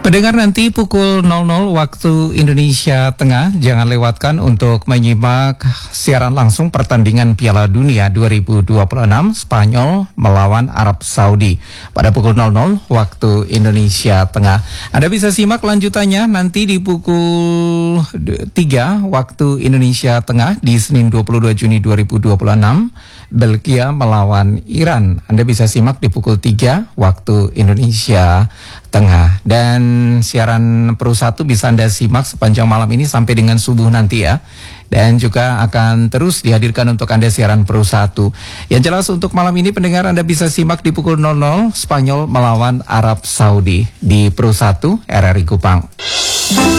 Pendengar, nanti pukul 00 waktu Indonesia Tengah, jangan lewatkan untuk menyimak siaran langsung pertandingan Piala Dunia 2026 Spanyol melawan Arab Saudi pada pukul 00 waktu Indonesia Tengah. Anda bisa simak lanjutannya nanti di pukul 3 waktu Indonesia Tengah di Senin 22 Juni 2026 Belgia melawan Iran. Anda bisa simak di pukul 3 waktu Indonesia Tengah. Dan siaran Pro 1 bisa Anda simak sepanjang malam ini sampai dengan subuh nanti ya. Dan juga akan terus dihadirkan untuk Anda siaran Pro 1. Yang jelas untuk malam ini pendengar, Anda bisa simak di pukul 00 Spanyol melawan Arab Saudi di Pro 1 RRI Kupang.